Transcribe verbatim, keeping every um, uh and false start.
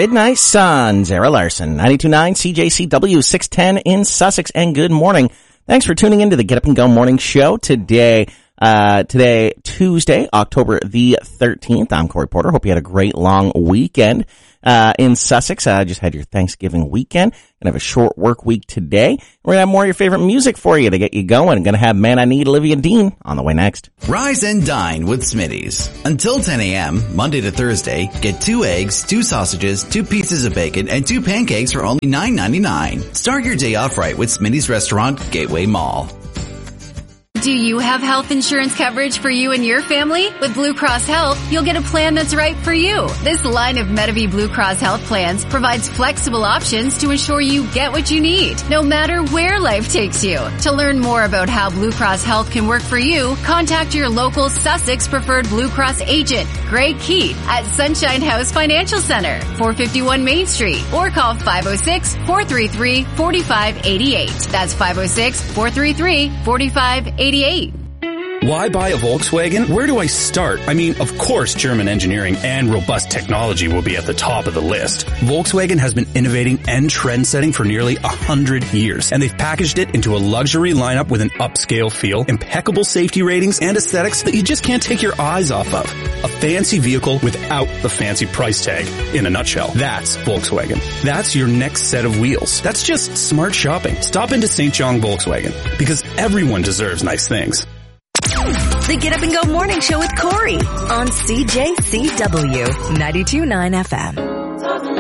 Midnight Sun, Zara Larson, ninety-two point nine C J C W, six ten in Sussex, and good morning. Thanks for tuning into the Get Up and Go Morning Show today. Uh, today, Tuesday, October the thirteenth. I'm Corey Porter. Hope you had a great long weekend, uh, in Sussex. Uh, just had your Thanksgiving weekend. Gonna have a short work week today. We're gonna have more of your favorite music for you to get you going. Gonna have Man I Need, Olivia Dean on the way next. Rise and dine with Smitty's. Until ten a.m., Monday to Thursday, get two eggs, two sausages, two pieces of bacon, and two pancakes for only nine ninety-nine. Start your day off right with Smitty's Restaurant, Gateway Mall. Do you have health insurance coverage for you and your family? With Blue Cross Health, you'll get a plan that's right for you. This line of Medivie Blue Cross Health plans provides flexible options to ensure you get what you need, no matter where life takes you. To learn more about how Blue Cross Health can work for you, contact your local Sussex preferred Blue Cross agent, Greg Keith, at Sunshine House Financial Center, four fifty-one Main Street, or call five oh six, four three three, four five eight eight. That's five oh six, four three three, four five eight eight. Why buy a Volkswagen? Where do I start? I mean, of course, German engineering and robust technology will be at the top of the list. Volkswagen has been innovating and trend-setting for nearly a hundred years, and they've packaged it into a luxury lineup with an upscale feel, impeccable safety ratings, and aesthetics that you just can't take your eyes off of. A fancy vehicle without the fancy price tag. In a nutshell, that's Volkswagen. That's your next set of wheels. That's just smart shopping. Stop into Saint John Volkswagen, because everyone deserves nice things. The Get Up and Go Morning Show with Corey on C J C W ninety-two point nine F M.